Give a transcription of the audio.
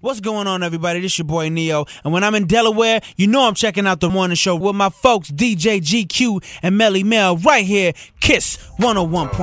What's going on, everybody? This your boy Neo. And when I'm in Delaware, you know I'm checking out the morning show with my folks DJ GQ and Melly Mel right here. Kiss 101.